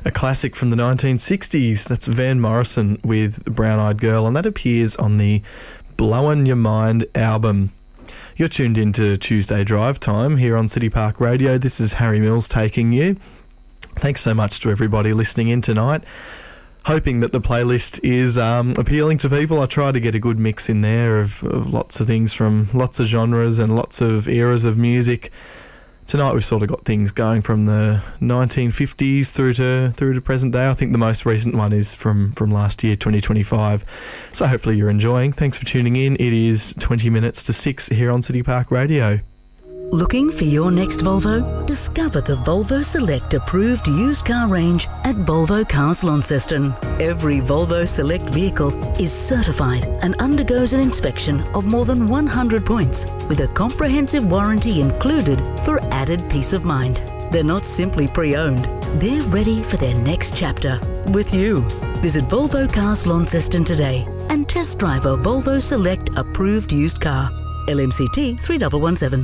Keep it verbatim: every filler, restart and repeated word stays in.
A classic from the nineteen sixties. That's Van Morrison with Brown Eyed Girl, and that appears on the Blowin' Your Mind album. You're tuned into Tuesday Drive Time here on City Park Radio. This is Harry Mills taking you. Thanks so much to everybody listening in tonight. Hoping that the playlist is um, appealing to people. I try to get a good mix in there of, of lots of things from lots of genres and lots of eras of music. Tonight we've sort of got things going from the nineteen fifties through to through to present day. I think the most recent one is from, from last year, twenty twenty-five. So hopefully you're enjoying. Thanks for tuning in. It is twenty minutes to six here on City Park Radio. Looking for your next Volvo? Discover the Volvo Select approved used car range at Volvo Cars Launceston. Every Volvo Select vehicle is certified and undergoes an inspection of more than one hundred points with a comprehensive warranty included for added peace of mind. They're not simply pre-owned, they're ready for their next chapter with you. Visit Volvo Cars Launceston today and test drive a Volvo Select approved used car. L M C T three one one seven.